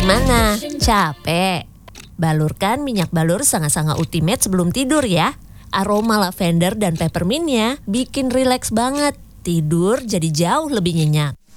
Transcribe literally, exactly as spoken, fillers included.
Gimana? Capek? Balurkan minyak balur Sanga-Sanga Ultimate sebelum tidur ya. Aroma lavender dan peppermintnya bikin rileks banget. Tidur jadi jauh lebih nyenyak.